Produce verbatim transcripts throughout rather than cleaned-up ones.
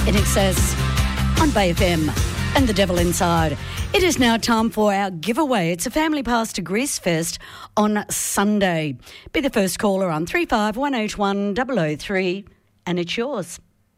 In Excess on Bay F M and The Devil Inside. It is now time for our giveaway. It's a family pass to Grease Fest on Sunday. Be the first caller on three five one eight one zero zero three and it's yours.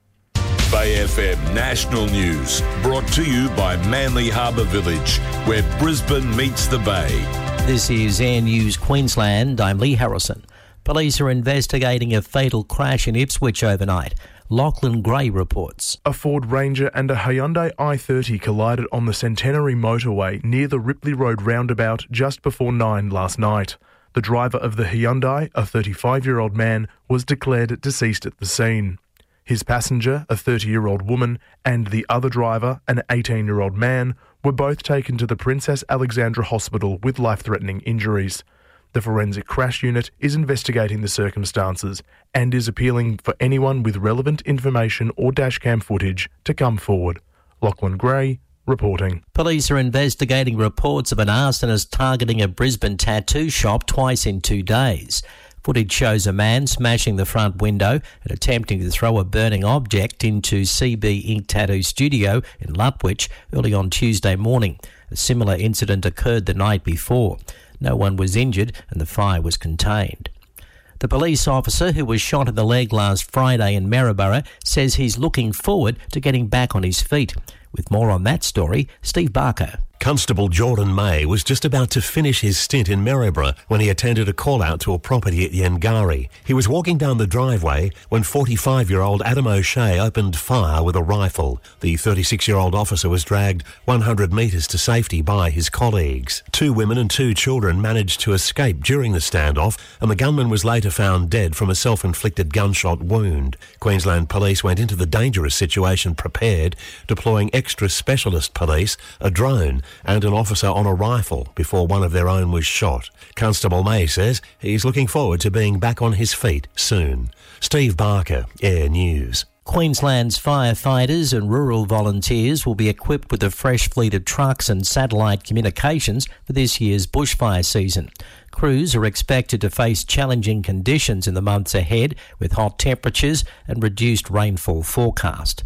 Bay F M National News, brought to you by Manly Harbour Village, where Brisbane meets the Bay. This is Air News Queensland. I'm Lee Harrison. Police are investigating a fatal crash in Ipswich overnight. Lachlan Gray reports. A Ford Ranger and a Hyundai i thirty collided on the Centenary motorway near the Ripley Road roundabout just before nine last night. The driver of the Hyundai, a thirty-five-year-old man, was declared deceased at the scene. His passenger, a thirty-year-old woman, and the other driver, an eighteen-year-old man, were both taken to the Princess Alexandra Hospital with life-threatening injuries. The Forensic Crash Unit is investigating the circumstances and is appealing for anyone with relevant information or dashcam footage to come forward. Lachlan Gray reporting. Police are investigating reports of an arsonist targeting a Brisbane tattoo shop twice in two days. Footage shows a man smashing the front window and attempting to throw a burning object into C B Ink Tattoo Studio in Lutwyche early on Tuesday morning. A similar incident occurred the night before. No one was injured and the fire was contained. The police officer who was shot in the leg last Friday in Maryborough says he's looking forward to getting back on his feet. With more on that story, Steve Barker. Constable Jordan May was just about to finish his stint in Maryborough when he attended a call-out to a property at Yengari. He was walking down the driveway when forty-five-year-old Adam O'Shea opened fire with a rifle. The thirty-six-year-old officer was dragged one hundred metres to safety by his colleagues. Two women and two children managed to escape during the standoff, and the gunman was later found dead from a self-inflicted gunshot wound. Queensland Police went into the dangerous situation prepared, deploying extra specialist police, a drone, and an officer on a rifle before one of their own was shot. Constable May says he's looking forward to being back on his feet soon. Steve Barker, Air News. Queensland's firefighters and rural volunteers will be equipped with a fresh fleet of trucks and satellite communications for this year's bushfire season. Crews are expected to face challenging conditions in the months ahead with hot temperatures and reduced rainfall forecast.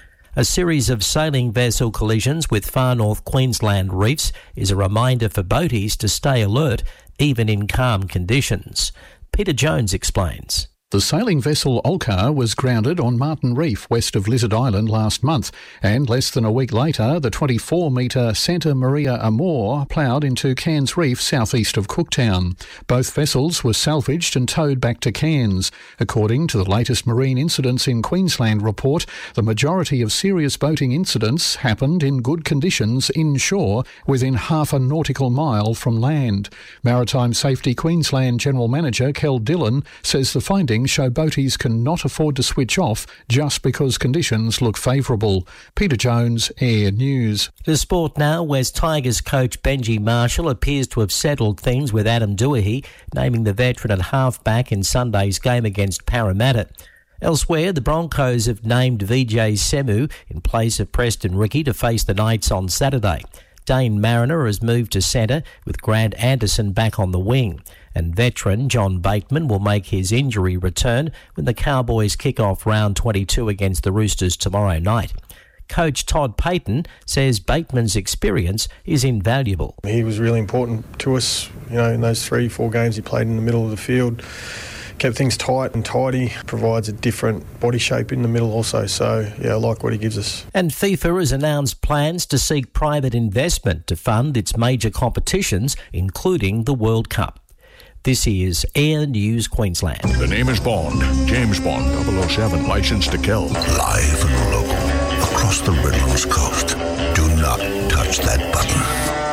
A series of sailing vessel collisions with far north Queensland reefs is a reminder for boaties to stay alert, even in calm conditions. Peter Jones explains. The sailing vessel Olcar was grounded on Martin Reef west of Lizard Island last month, and less than a week later the twenty-four metre Santa Maria Amor ploughed into Cairns Reef southeast of Cooktown. Both vessels were salvaged and towed back to Cairns. According to the latest Marine Incidents in Queensland report, the majority of serious boating incidents happened in good conditions inshore within half a nautical mile from land. Maritime Safety Queensland General Manager Kel Dillon says the findings show boaties cannot afford to switch off just because conditions look favourable. Peter Jones, Air News. To sport now, West Tigers coach Benji Marshall appears to have settled things with Adam Doohy, naming the veteran at halfback in Sunday's game against Parramatta. Elsewhere, the Broncos have named Vijay Semu in place of Preston Ricky to face the Knights on Saturday. Dane Mariner has moved to centre with Grant Anderson back on the wing. And veteran John Bateman will make his injury return when the Cowboys kick off round twenty-two against the Roosters tomorrow night. Coach Todd Payton says Bateman's experience is invaluable. He was really important to us, you know, in those three, four games he played in the middle of the field. Kept things tight and tidy, provides a different body shape in the middle also. So, yeah, I like what he gives us. And FIFA has announced plans to seek private investment to fund its major competitions, including the World Cup. This is Air News Queensland. The name is Bond. James Bond, double oh seven, licensed to kill. Live and local, across the Redlands coast. Do not touch that button.